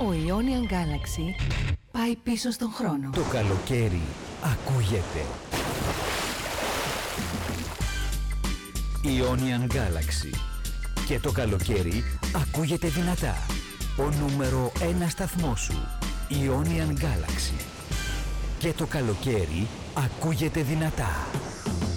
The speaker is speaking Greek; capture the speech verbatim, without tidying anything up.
Ο Ionian Galaxy πάει πίσω στον χρόνο. Το καλοκαίρι ακούγεται. Ionian Galaxy. Και το καλοκαίρι ακούγεται δυνατά. Ο νούμερο ένα σταθμός σου. Ionian Galaxy. Και το καλοκαίρι ακούγεται δυνατά.